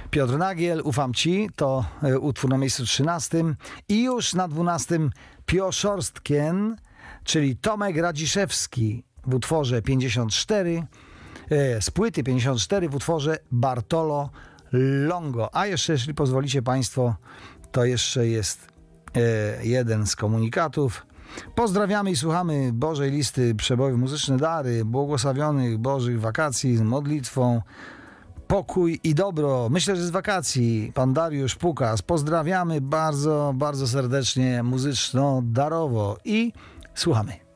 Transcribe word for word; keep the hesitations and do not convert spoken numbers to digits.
Piotr Nagiel, Ufam Ci, to utwór na miejscu trzynastym i już na dwunastym Pioszorstkien, czyli Tomek Radziszewski w utworze pięćdziesiąt cztery, e, z płyty pięćdziesiąt cztery w utworze Bartolo Longo. A jeszcze, jeśli pozwolicie Państwo, to jeszcze jest e, jeden z komunikatów. Pozdrawiamy i słuchamy Bożej listy przebojów, muzyczne dary, błogosławionych Bożych wakacji z modlitwą, pokój i dobro. Myślę, że z wakacji pan Dariusz Pukas. Pozdrawiamy bardzo, bardzo serdecznie, muzyczno-darowo i słuchamy.